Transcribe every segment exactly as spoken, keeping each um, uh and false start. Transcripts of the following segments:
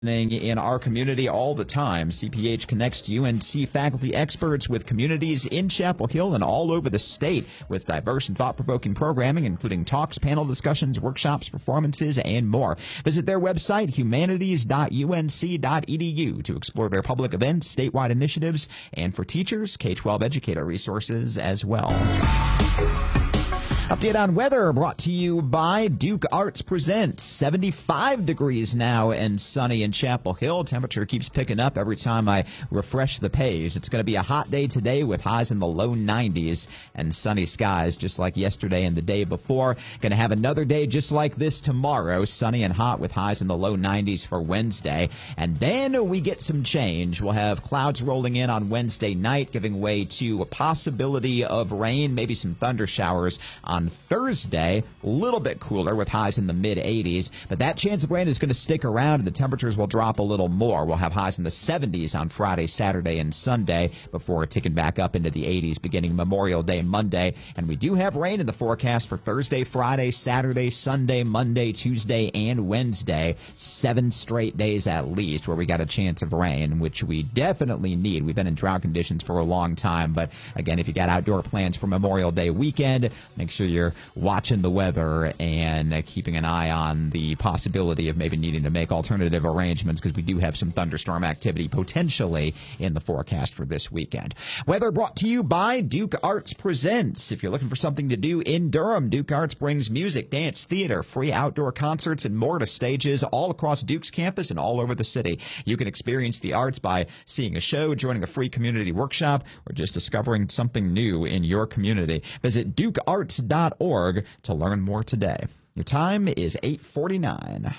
In our community all the time. C P H connects U N C faculty experts with communities in Chapel Hill and all over the state with diverse and thought-provoking programming, including talks, panel discussions, workshops, performances, and more. Visit their website, humanities dot U N C dot E D U, to explore their public events, statewide initiatives, and for teachers, K twelve educator resources as well. Update on weather brought to you by Duke Arts Presents. seventy-five degrees now and sunny in Chapel Hill. Temperature keeps picking up every time I refresh the page. It's going to be a hot day today with highs in the low nineties and sunny skies just like yesterday and the day before. Going to have another day just like this tomorrow, sunny and hot with highs in the low nineties for Wednesday. And then we get some change. We'll have clouds rolling in on Wednesday night, giving way to a possibility of rain, maybe some thunder showers on Thursday. A little bit cooler with highs in the mid eighties, but that chance of rain is going to stick around and the temperatures will drop a little more. We'll have highs in the seventies on Friday, Saturday, and Sunday before ticking back up into the eighties beginning Memorial Day Monday. And we do have rain in the forecast for Thursday, Friday, Saturday, Sunday, Monday, Tuesday, and Wednesday. Seven straight days at least where we got a chance of rain, which we definitely need. We've been in drought conditions for a long time, but again, if you got outdoor plans for Memorial Day weekend, make sure you're watching the weather and uh, keeping an eye on the possibility of maybe needing to make alternative arrangements because we do have some thunderstorm activity potentially in the forecast for this weekend. Weather brought to you by Duke Arts Presents. If you're looking for something to do in Durham, Duke Arts brings music, dance, theater, free outdoor concerts, and more to stages all across Duke's campus and all over the city. You can experience the arts by seeing a show, joining a free community workshop, or just discovering something new in your community. Visit duke arts dot org to learn more today. Your time is eight forty-nine.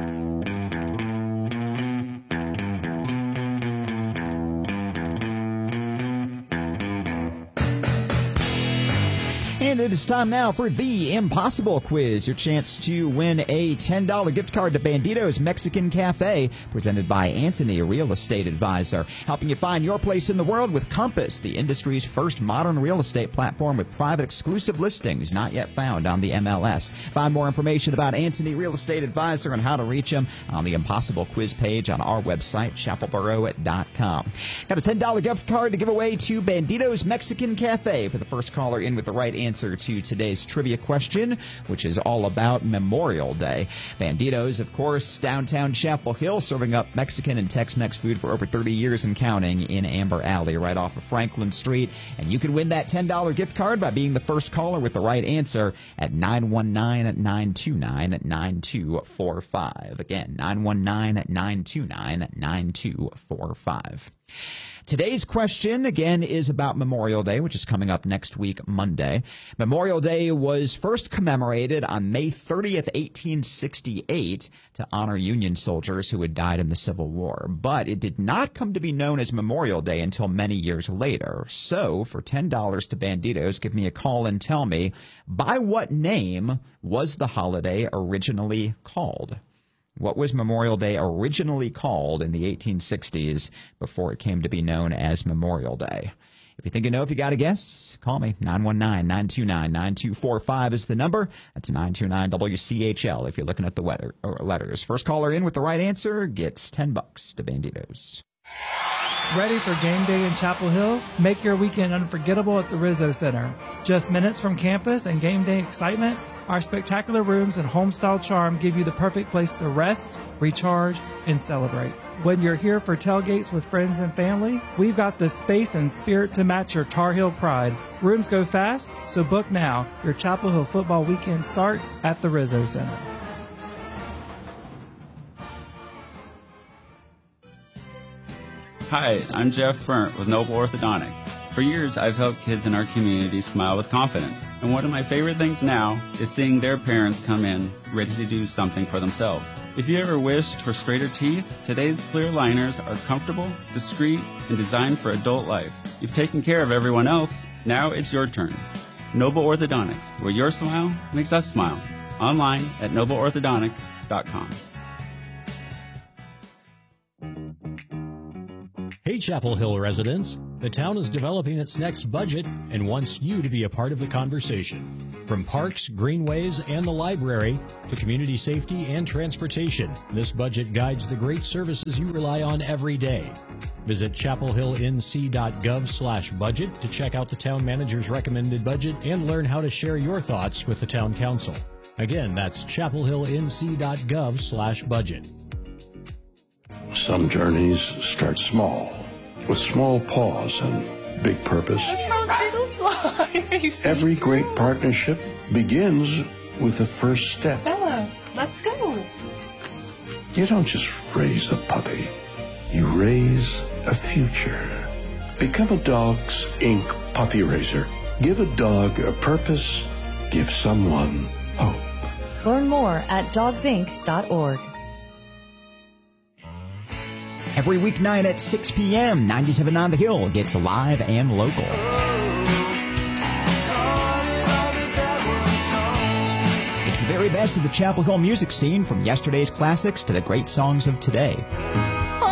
And it is time now for the Impossible Quiz, your chance to win a ten dollar gift card to Bandito's Mexican Cafe, presented by Anthony Real Estate Advisor, helping you find your place in the world with Compass, the industry's first modern real estate platform with private exclusive listings not yet found on the M L S. Find more information about Anthony Real Estate Advisor and how to reach him on the Impossible Quiz page on our website, chapel borough dot com. Got a ten dollar gift card to give away to Bandito's Mexican Cafe for the first caller in with the right answer to today's trivia question, which is all about Memorial Day. Bandito's, of course, downtown Chapel Hill, serving up Mexican and Tex-Mex food for over thirty years and counting in Amber Alley, right off of Franklin Street. And you can win that ten dollar gift card by being the first caller with the right answer at nine one nine, nine two nine, nine two four five. Again, nine one nine, nine two nine, nine two four five. Today's question, again, is about Memorial Day, which is coming up next week, Monday. Memorial Day was first commemorated on May thirtieth, eighteen sixty-eight, to honor Union soldiers who had died in the Civil War. But it did not come to be known as Memorial Day until many years later. So, for ten dollars to Bandito's, give me a call and tell me, by what name was the holiday originally called? What was Memorial Day originally called in the eighteen sixties before it came to be known as Memorial Day? If you think you know, if you got a guess, call me. nine one nine, nine two nine, nine two four five is the number. That's nine two nine W C H L if you're looking at the weather, or letters. First caller in with the right answer gets ten bucks to Bandito's. Ready for game day in Chapel Hill? Make your weekend unforgettable at the Rizzo Center. Just minutes from campus and game day excitement, our spectacular rooms and home-style charm give you the perfect place to rest, recharge, and celebrate. When you're here for tailgates with friends and family, we've got the space and spirit to match your Tar Heel pride. Rooms go fast, so book now. Your Chapel Hill football weekend starts at the Rizzo Center. Hi, I'm Jeff Burnt with Noble Orthodontics. For years, I've helped kids in our community smile with confidence. And one of my favorite things now is seeing their parents come in ready to do something for themselves. If you ever wished for straighter teeth, today's clear aligners are comfortable, discreet, and designed for adult life. You've taken care of everyone else. Now it's your turn. Noble Orthodontics, where your smile makes us smile. Online at noble orthodontic dot com. Hey, Chapel Hill residents. The town is developing its next budget and wants you to be a part of the conversation. From parks, greenways, and the library to community safety and transportation, this budget guides the great services you rely on every day. Visit chapel hill n c dot gov slash budget to check out the town manager's recommended budget and learn how to share your thoughts with the town council. Again, that's chapel hill n c dot gov slash budget. Some journeys start small, with small pause and big purpose. Every great partnership begins with the first step. Bella, let's go. You don't just raise a puppy. You raise a future. Become a Dogs Incorporated puppy raiser. Give a dog a purpose. Give someone hope. Learn more at dogs inc dot org. Every weeknight at six p.m., ninety-seven point nine The Hill gets live and local. It's the very best of the Chapel Hill music scene, from yesterday's classics to the great songs of today.